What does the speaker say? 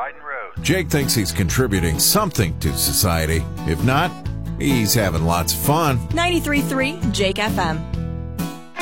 Dryden Road. Jake thinks he's contributing something to society. If not, he's having lots of fun. 93.3 Jake FM.